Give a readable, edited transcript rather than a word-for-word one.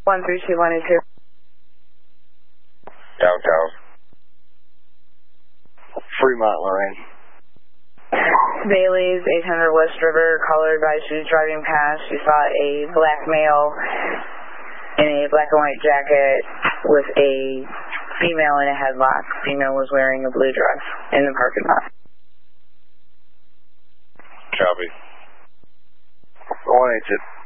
13212. Downtown. Fremont, Lorraine. Bailey's, 800 West River. Caller advised she was driving past. She saw a black male in a black and white jacket with a female in a headlock. Female was wearing a blue dress in the parking lot. Copy. 182.